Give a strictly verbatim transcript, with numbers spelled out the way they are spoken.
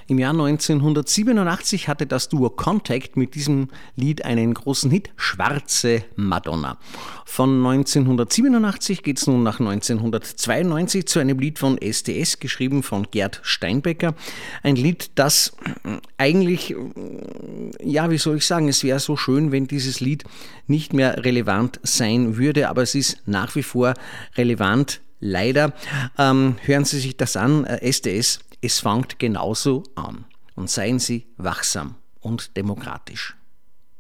Im Jahr neunzehnhundertsiebenundachtzig hatte das Duo Contact mit diesem Lied einen großen Hit, Schwarze Madonna. Von neunzehnhundertsiebenundachtzig geht es nun nach neunzehnhundertzweiundneunzig zu einem Lied von S T S, geschrieben von Gerd Steinbecker. Ein Lied, das eigentlich, ja, wie soll ich sagen, es wäre so schön, wenn dieses Lied nicht mehr relevant sein würde, aber es ist nach wie vor relevant. Leider. Ähm, hören Sie sich das an, S T S, es fängt genauso an. Und seien Sie wachsam und demokratisch.